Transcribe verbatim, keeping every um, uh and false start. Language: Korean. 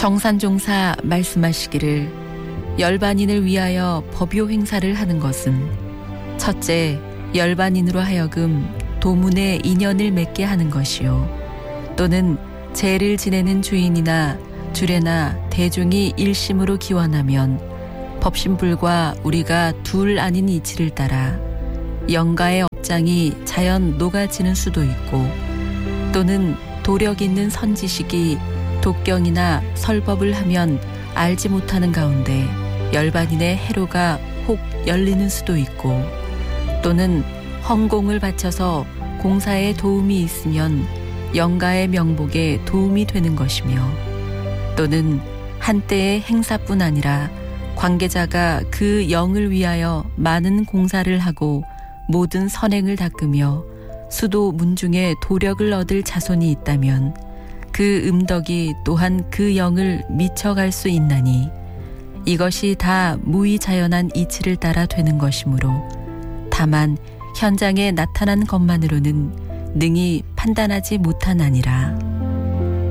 정산종사 말씀하시기를 열반인을 위하여 법요 행사를 하는 것은 첫째, 열반인으로 하여금 도문에 인연을 맺게 하는 것이요, 또는 제를 지내는 주인이나 주례나 대중이 일심으로 기원하면 법신불과 우리가 둘 아닌 이치를 따라 영가의 업장이 자연 녹아지는 수도 있고, 또는 도력 있는 선지식이 독경이나 설법을 하면 알지 못하는 가운데 열반인의 해로가 혹 열리는 수도 있고, 또는 헌공을 바쳐서 공사에 도움이 있으면 영가의 명복에 도움이 되는 것이며, 또는 한때의 행사뿐 아니라 관계자가 그 영을 위하여 많은 공사를 하고 모든 선행을 닦으며 수도 문중에 도력을 얻을 자손이 있다면 그 음덕이 또한 그 영을 미쳐갈 수 있나니, 이것이 다 무의자연한 이치를 따라 되는 것이므로 다만 현장에 나타난 것만으로는 능히 판단하지 못하나니라.